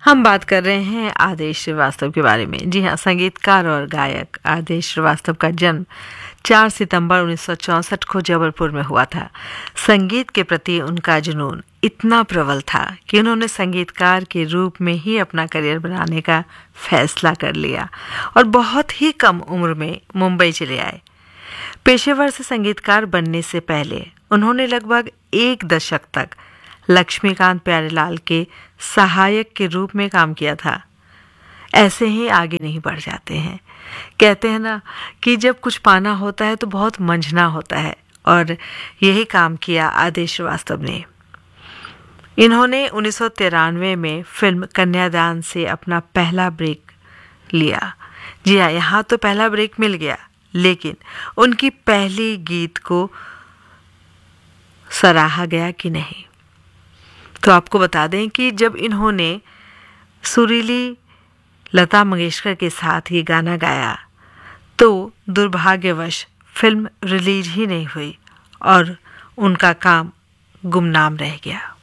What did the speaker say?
हम बात कर रहे हैं आदेश श्रीवास्तव के बारे में। जी हाँ, संगीतकार और गायक आदेश श्रीवास्तव का जन्म 4 सितंबर 1964 को जबलपुर में हुआ था। संगीत के प्रति उनका जुनून इतना प्रबल था कि उन्होंने संगीतकार के रूप में ही अपना करियर बनाने का फैसला कर लिया और बहुत ही कम उम्र में मुंबई चले आए। पेशेवर से संगीतकार बनने से पहले उन्होंने लगभग 1 दशक तक लक्ष्मीकांत प्यारेलाल के सहायक के रूप में काम किया था। ऐसे ही आगे नहीं बढ़ जाते हैं। कहते हैं ना कि जब कुछ पाना होता है तो बहुत मंझना होता है, और यही काम किया आदेश श्रीवास्तव ने। इन्होंने 1993 में फिल्म कन्यादान से अपना पहला ब्रेक लिया। जी हाँ, यहाँ तो पहला ब्रेक मिल गया, लेकिन उनकी पहली गीत को सराहा गया कि नहीं। तो आपको बता दें कि जब इन्होंने सुरीली लता मंगेशकर के साथ ये गाना गाया तो दुर्भाग्यवश फिल्म रिलीज ही नहीं हुई और उनका काम गुमनाम रह गया।